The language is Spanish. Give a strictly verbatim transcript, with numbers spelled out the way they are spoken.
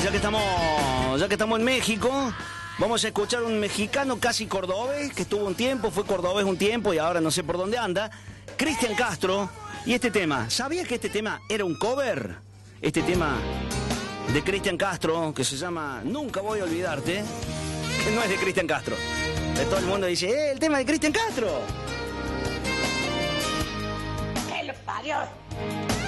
ya que estamos, ya que estamos en México, vamos a escuchar un mexicano casi cordobés, que estuvo un tiempo, fue cordobés un tiempo y ahora no sé por dónde anda, Cristian Castro, y este tema. ¿Sabías que este tema era un cover? Este tema de Cristian Castro, que se llama Nunca Voy a Olvidarte, que no es de Cristian Castro. De todo el mundo dice, ¡eh, el tema de Cristian Castro! ¡Que lo parió!